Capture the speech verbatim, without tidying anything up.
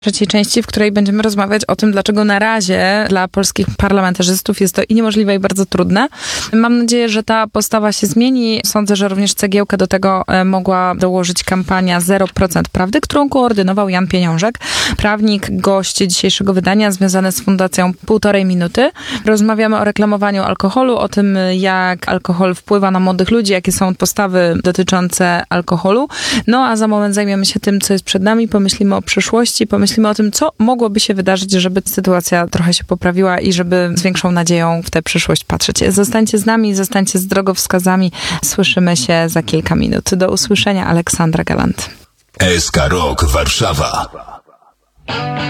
W trzeciej części, w której będziemy rozmawiać o tym, dlaczego na razie dla polskich parlamentarzystów jest to i niemożliwe, i bardzo trudne. Mam nadzieję, że ta postawa się zmieni. Sądzę, że również cegiełkę do tego mogła dołożyć kampania zero procent prawdy, którą koordynował Jan Pieniążek, prawnik, gość dzisiejszego wydania związany z Fundacją Półtorej Minuty. Rozmawiamy o reklamowaniu alkoholu, o tym, jak alkohol wpływa na młodych ludzi, jakie są postawy dotyczące alkoholu. No a za moment zajmiemy się tym, co jest przed nami, pomyślimy o przyszłości, pomyślimy Myślimy o tym, co mogłoby się wydarzyć, żeby sytuacja trochę się poprawiła i żeby z większą nadzieją w tę przyszłość patrzeć. Zostańcie z nami, zostańcie z drogowskazami. Słyszymy się za kilka minut. Do usłyszenia, Aleksandra Galant. S K Rock Warszawa.